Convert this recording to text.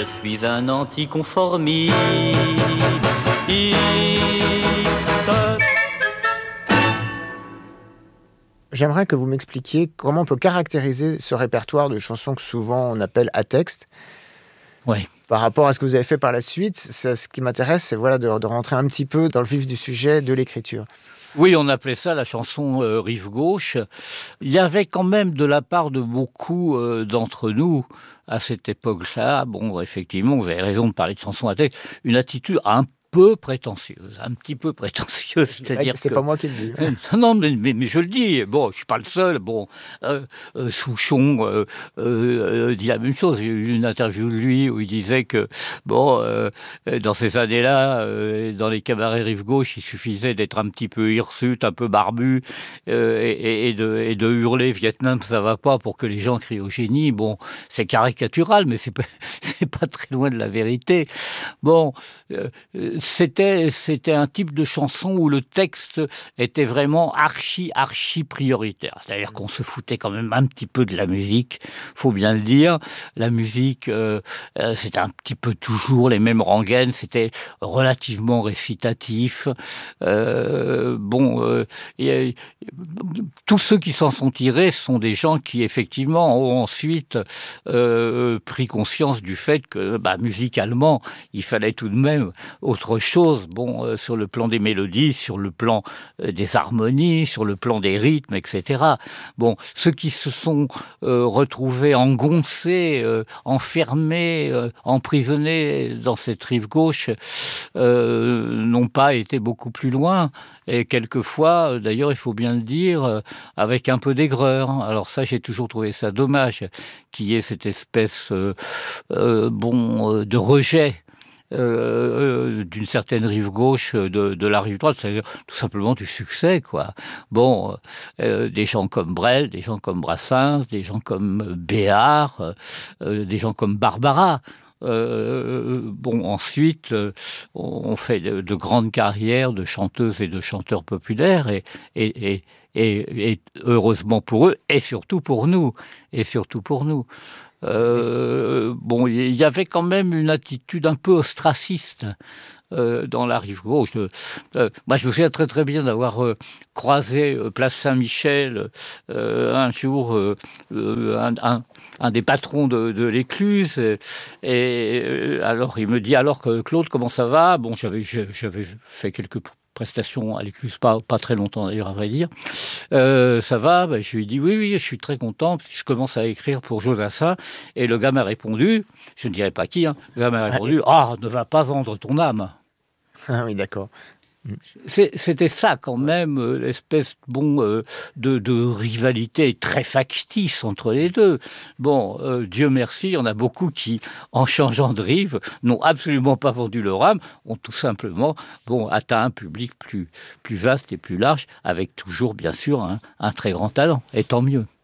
Je suis un anticonformiste. J'aimerais que vous m'expliquiez comment on peut caractériser ce répertoire de chansons que souvent on appelle à texte. Oui. Par rapport à ce que vous avez fait par la suite, ce qui m'intéresse, c'est voilà, de rentrer un petit peu dans le vif du sujet de l'écriture. Oui, on appelait ça la chanson rive gauche. Il y avait quand même de la part de beaucoup d'entre nous, à cette époque-là, bon, effectivement, vous avez raison de parler de chanson à texte, une attitude un petit peu prétentieuse, c'est-à-dire C'est que... pas moi qui le dis. Non, mais je le dis, bon, je suis pas le seul, bon, Souchon dit la même chose, j'ai eu une interview de lui où il disait que, bon, dans ces années-là, dans les cabarets rive gauche, il suffisait d'être un petit peu hirsute, un peu barbu, et de hurler Vietnam, ça va pas, pour que les gens crient au génie. Bon, c'est caricatural, mais c'est pas très loin de la vérité. Bon, c'était un type de chanson où le texte était vraiment archi prioritaire. C'est-à-dire qu'on se foutait quand même un petit peu de la musique, faut bien le dire. La musique, c'était un petit peu toujours les mêmes rengaines, c'était relativement récitatif. Tous ceux qui s'en sont tirés sont des gens qui, effectivement, ont ensuite pris conscience du fait que, musicalement, il fallait tout de même autre chose, sur le plan des mélodies, sur le plan des harmonies, sur le plan des rythmes, etc. Bon, ceux qui se sont retrouvés engoncés, enfermés, emprisonnés dans cette rive gauche, n'ont pas été beaucoup plus loin. Et quelquefois, d'ailleurs, il faut bien le dire, avec un peu d'aigreur. Alors ça, j'ai toujours trouvé ça dommage, qu'il y ait cette espèce de rejet d'une certaine rive gauche de la rive droite, c'est-à-dire tout simplement du succès, quoi. Bon, des gens comme Brel, des gens comme Brassens, des gens comme Béard, des gens comme Barbara. Ensuite, on fait de grandes carrières de chanteuses et de chanteurs populaires et heureusement pour eux et surtout pour nous. Il y avait quand même une attitude un peu ostraciste dans la rive gauche. Moi, je me souviens très très bien d'avoir croisé place Saint-Michel un jour un des patrons de l'Écluse, et alors il me dit: alors que Claude, comment ça va? Bon, j'avais fait quelques prestations à l'Écluse, pas très longtemps d'ailleurs, à vrai dire. Ça va? Je lui ai dit oui, je suis très content, je commence à écrire pour Jodassin, et le gars m'a répondu, je ne dirai pas qui, le gars m'a répondu: ne va pas vendre ton âme. Ah oui, d'accord. C'était ça quand même, l'espèce de rivalité très factice entre les deux. Dieu merci, il y en a beaucoup qui, en changeant de rive, n'ont absolument pas vendu leur âme, ont tout simplement atteint un public plus vaste et plus large, avec toujours bien sûr un très grand talent, et tant mieux.